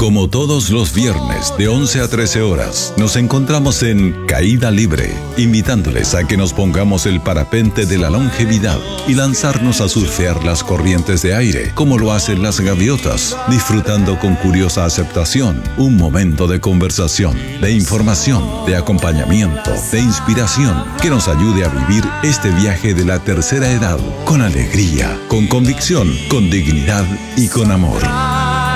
Como todos los viernes de 11 a 13 horas, nos encontramos en Caída Libre, invitándoles a que nos pongamos el parapente de la longevidad y lanzarnos a surfear las corrientes de aire, como lo hacen las gaviotas, disfrutando con curiosa aceptación un momento de conversación, de información, de acompañamiento, de inspiración, que nos ayude a vivir este viaje de la tercera edad con alegría, con convicción, con dignidad y con amor.